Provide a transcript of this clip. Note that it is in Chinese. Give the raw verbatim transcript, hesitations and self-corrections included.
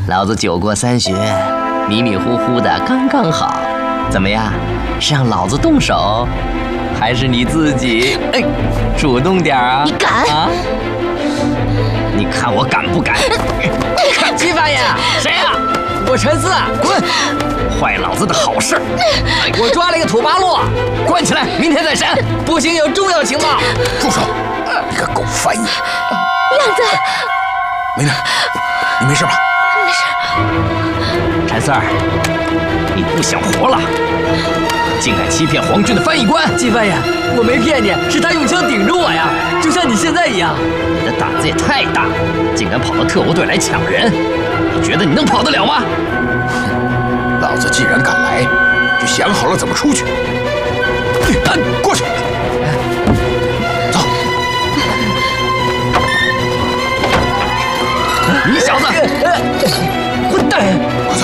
老子酒过三巡，迷迷糊糊的刚刚好。怎么样？是让老子动手，还是你自己哎主动点啊？ 你敢啊？你看我敢不敢？ 姬大爷， 谁呀、啊？ 我陈四， 滚！坏老子的好事！ 我抓了一个土八路， 关起来，明天再审。 不行，有重要情报。 住手！你个狗翻译！ 亮子， 美女，你没事吧？ 没事。 陈四儿，你不想活了？竟敢欺骗皇军的翻译官！ 姬翻译，我没骗你，是他用枪顶着我呀，就像你现在一样。 你的胆子也太大，竟敢跑到特务队来抢人！你觉得你能跑得了吗？ 老子既然敢来，就想好了怎么出去。过去，走。 你小子，混蛋！ 我走。